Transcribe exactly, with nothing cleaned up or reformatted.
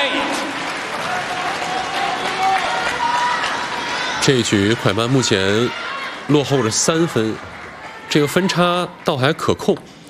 eight. 这一局蒯曼目前落后着三分，这个分差倒还可控。